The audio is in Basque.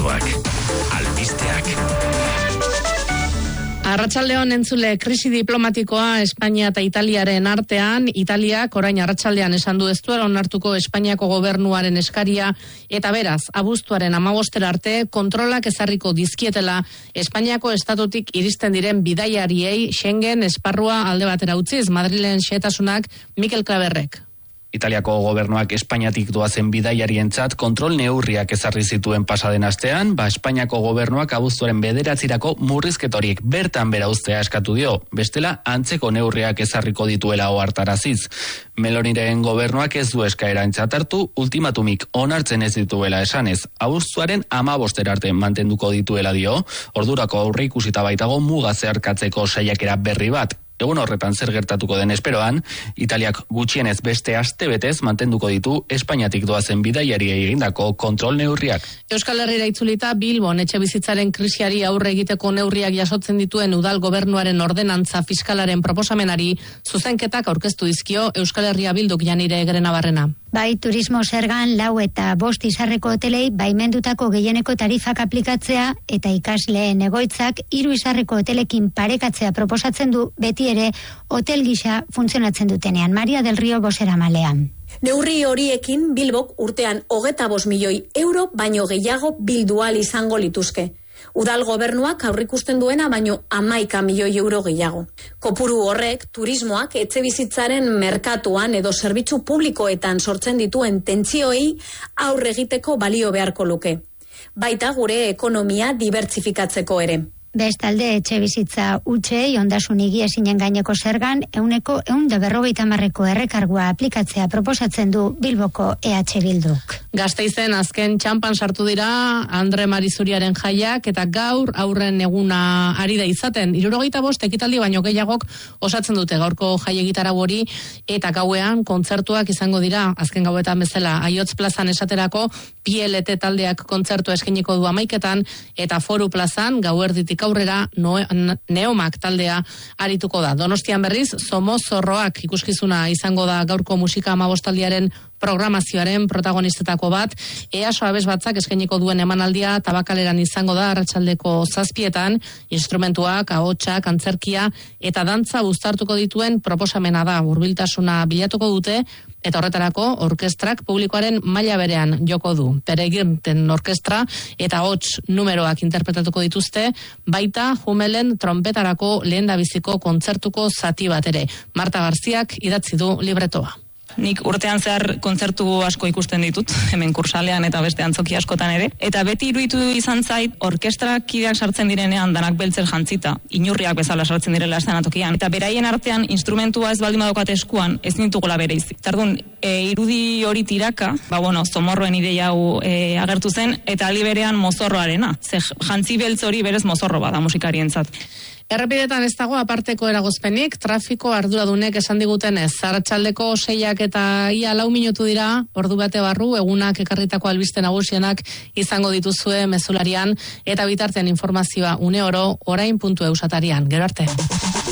kontuak. Albisteak. Arratsaldeon entzule, krisi diplomatikoa Espainia eta Italiaren artean. Italiak orain arratsaldean esan du ez duela onartuko Espainiako gobernuaren eskaria eta beraz, abuztuaren 15 arte kontrolak ezarriko dizkietela Espainiako estatutik iristen diren bidaiariei Schengen esparrua alde batera utziz. Madrilen xehetasunak Mikel Klaberrek. Italiako gobernuak Espainiatik doazen bidaiarientzat kontrol neurriak ezarri zituen pasaden astean, Espainiako gobernuak abuztuaren 9 murrizketa horiek bertan bera uztea eskatu dio, bestela antzeko neurriak ezarriko dituela ohartaraziz. Meloniren gobernuak ez du eskaera aintzat hartu, ultimatumik onartzen ez dituela esanez, abuztuaren 15 arte mantenduko dituela dio, ordurako aurreikusita baitago muga zeharkatzeko saiakera berri bat. Egun horretan zer gertatuko den esperoan, Italiak gutxienez beste astebetez mantenduko ditu Espainiatik doazen bidaiariei egindako kontrol neurriak. Euskal Herrira itzulita Bilbon etxebizitzaren krisiari aurre egiteko neurriak jasotzen dituen udal gobernuaren ordenantza fiskalaren proposamenari zuzenketak aurkeztu dizkio Euskal Herria Bilduk Janire Grenabarrena. Bai, turismo zergan 4 eta 5 izarreko hotelei baimendutako gehieneko tarifak aplikatzea eta ikasleen egoitzak 3 izarreko hotelekin parekatzea proposatzen du beti ere hotel gisa funtzionatzen dutenean. Maria del Rio bozeramalean. Neurri horiekin Bilbok urtean 25 milioi euro baino gehiago bildual izango lituzke. Udal gobernuak aurrikusten duena baino 11 milioi euro gehiago. Kopuru horrek turismoak etxebizitzaren merkatuan edo zerbitzu publikoetan sortzen dituen tentsioei aurre egiteko balio beharko luke. Baita gure ekonomia dibertsifikatzeko ere. Bestalde etxebizitza utxei ondasun higiezinen gaineko zergan 150ko errekargua aplikatzea proposatzen du Bilboko EH Bilduk. Gasteizen azken txampan sartu dira Andre Marizuriaren jaiak eta gaur aurren eguna ari da izaten. 75 ekitaldi baino gehiagok osatzen dute gaurko jaiegitarau hori eta gauean kontzertuak izango dira azken gauetan bezala Aiotz plazan esaterako PLT taldeak kontzertua eskainiko du 11etan eta Foru plazan gauerditik aurrera Neomak taldea arituko da. Donostian berriz Somozorroak ikuskizuna izango da gaurko musika 15 programazioaren protagonistetako bat. EASO abesbatzak eskainiko duen emanaldia Tabakaleran izango da arratsaldeko 7etan, instrumentuak, ahotsak, antzerkia eta dantza uztartuko dituen proposamena da. Hurbiltasuna bilatuko dute eta horretarako orkestrak publikoaren maila berean joko du. Peregrinten orkestra eta hots numeroak interpretatuko dituzte, baita Jumelen trompetarako lehendabiziko kontzertuko zati bat ere. Marta Garziak idatzi du libretoa. Nik urtean zehar kontzertu asko ikusten ditut, hemen Kursalean eta beste antzoki askotan ere. Eta beti iruditu izan zait, orkestrak kideak sartzen direnean danak beltzer jantzita, inurriak bezala sartzen direla eszenatokian. Eta beraien artean instrumentua ez baldin badokat eskuan, ez nintugula bereiz. Tardun, irudi hori tiraka, Zomorroen ideia hau agertu zen, eta aldi berean mozorroarena. Ze jantzi beltz hori berez mozorro bada musikarientzat. Errepidetan ez dago aparteko eragozpenik, trafiko arduradunek esan digutenez. Arratsaldeko 6 eta ia 4 minutu dira, ordu bate barru, egunak ekarritako albiste nagusienak izango dituzue mezularian, eta bitartean informazioa une oro orain.eus atarian. Gero arte.